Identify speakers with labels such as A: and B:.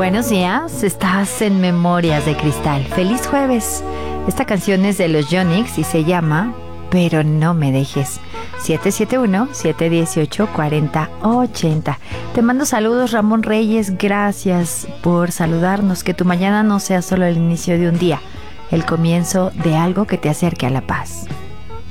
A: Buenos días, estás en Memorias de Cristal. ¡Feliz jueves! Esta canción es de los Yonix y se llama Pero no me dejes. 771-718-4080. Te mando saludos, Ramón Reyes. Gracias por saludarnos. Que tu mañana no sea solo el inicio de un día, el comienzo de algo que te acerque a la paz.